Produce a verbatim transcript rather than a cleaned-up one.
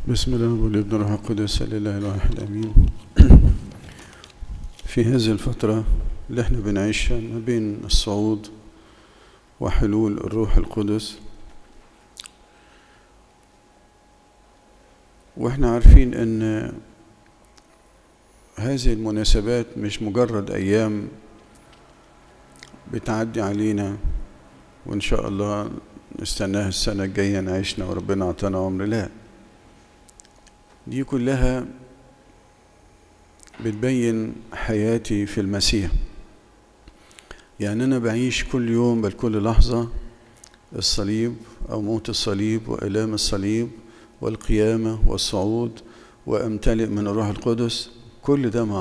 بسم الله والابن والروح القدس لله الواحد امين. في هذه الفترة اللي احنا بنعيشها ما بين الصعود وحلول الروح القدس، واحنا عارفين ان هذه المناسبات مش مجرد ايام بتعدي علينا وان شاء الله نستناها السنة الجاية نعيشنا وربنا عطانا عمر، لا، دي كلها بتبين حياتي في المسيح. يعني أنا بعيش كل يوم بل كل لحظة الصليب أو موت الصليب وآلام الصليب والقيامة والصعود وأمتلئ من الروح القدس، كل ده مع